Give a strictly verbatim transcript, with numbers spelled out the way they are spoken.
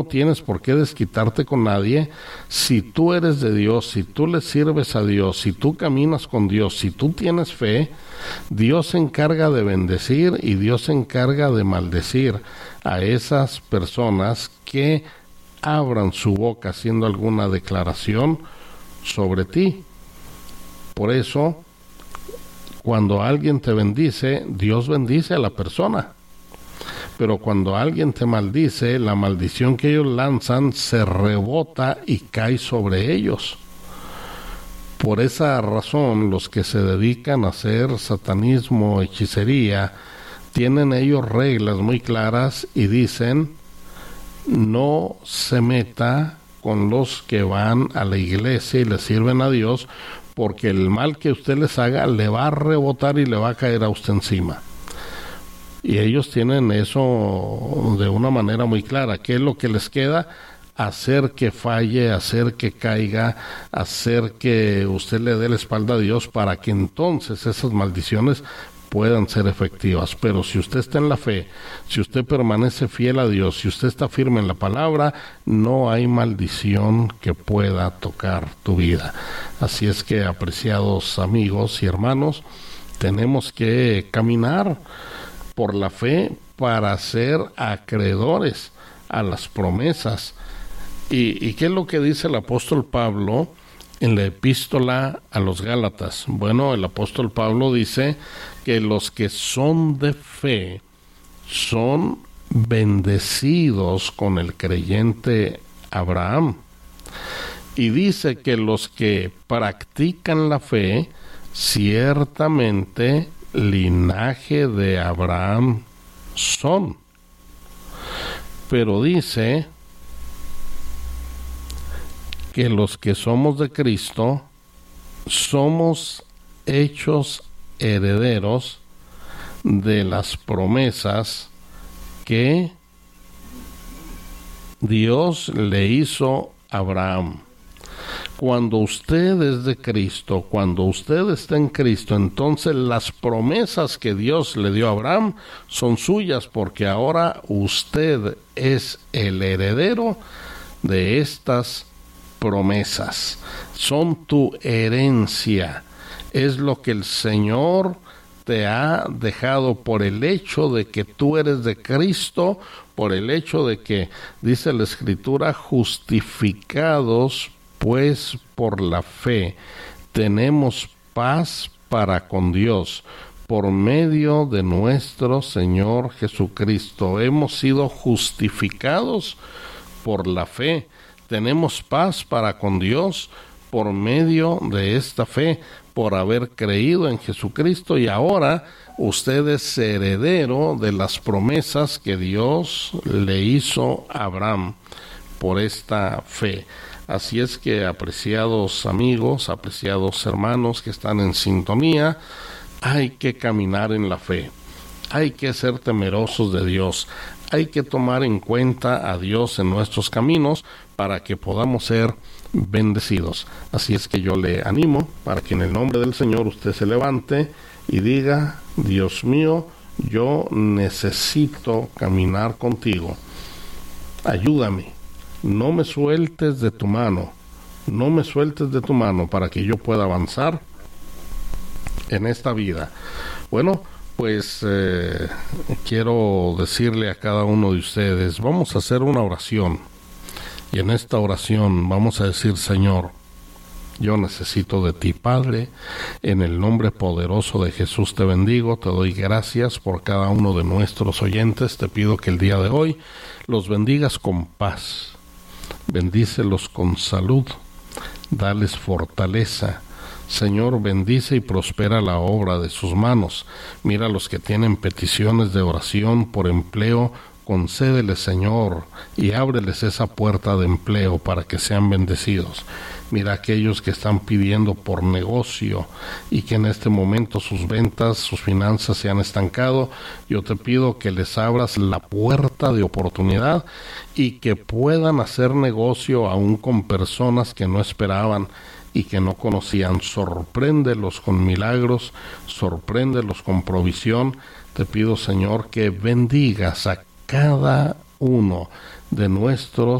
tienes por qué desquitarte con nadie. Si tú eres de Dios, si tú le sirves a Dios, si tú caminas con Dios, si tú tienes fe, Dios se encarga de bendecir y Dios se encarga de maldecir a esas personas que abran su boca haciendo alguna declaración sobre ti. Por eso, cuando alguien te bendice, Dios bendice a la persona. Pero cuando alguien te maldice, la maldición que ellos lanzan se rebota y cae sobre ellos. Por esa razón, los que se dedican a hacer satanismo, hechicería, tienen ellos reglas muy claras y dicen: no se meta con los que van a la iglesia y le sirven a Dios, porque el mal que usted les haga le va a rebotar y le va a caer a usted encima. Y ellos tienen eso de una manera muy clara. ¿Qué es lo que les queda? Hacer que falle, hacer que caiga, hacer que usted le dé la espalda a Dios, para que entonces esas maldiciones puedan ser efectivas. Pero si usted está en la fe, si usted permanece fiel a Dios, si usted está firme en la palabra, no hay maldición que pueda tocar tu vida. Así es que, apreciados amigos y hermanos, tenemos que caminar por la fe para ser acreedores a las promesas. ¿Y, y qué es lo que dice el apóstol Pablo en la epístola a los Gálatas? Bueno, el apóstol Pablo dice que los que son de fe son bendecidos con el creyente Abraham. Y dice que los que practican la fe, ciertamente linaje de Abraham son. Pero dice que los que somos de Cristo somos hechos herederos de las promesas que Dios le hizo a Abraham. Cuando usted es de Cristo, cuando usted está en Cristo, entonces las promesas que Dios le dio a Abraham son suyas, porque ahora usted es el heredero de estas promesas. Son tu herencia. Es lo que el Señor te ha dejado por el hecho de que tú eres de Cristo, por el hecho de que, dice la Escritura, justificados pues por la fe, tenemos paz para con Dios, por medio de nuestro Señor Jesucristo. Hemos sido justificados por la fe. Tenemos paz para con Dios por medio de esta fe, por haber creído en Jesucristo, y ahora usted es heredero de las promesas que Dios le hizo a Abraham por esta fe. Así es que, apreciados amigos, apreciados hermanos que están en sintonía, hay que caminar en la fe, hay que ser temerosos de Dios, hay que tomar en cuenta a Dios en nuestros caminos para que podamos ser bendecidos. Así es que yo le animo para que en el nombre del Señor usted se levante y diga: Dios mío, yo necesito caminar contigo, ayúdame. No me sueltes de tu mano, no me sueltes de tu mano para que yo pueda avanzar en esta vida. Bueno, pues eh, quiero decirle a cada uno de ustedes, vamos a hacer una oración. Y en esta oración vamos a decir: Señor, yo necesito de ti, Padre. En el nombre poderoso de Jesús te bendigo, te doy gracias por cada uno de nuestros oyentes. Te pido que el día de hoy los bendigas con paz. Bendícelos con salud, dales fortaleza. Señor, bendice y prospera la obra de sus manos. Mira a los que tienen peticiones de oración por empleo, concédeles, Señor, y ábreles esa puerta de empleo para que sean bendecidos. Mira a aquellos que están pidiendo por negocio y que en este momento sus ventas, sus finanzas se han estancado. Yo te pido que les abras la puerta de oportunidad y que puedan hacer negocio aún con personas que no esperaban y que no conocían. Sorpréndelos con milagros, sorpréndelos con provisión. Te pido, Señor, que bendigas a cada uno de nuestros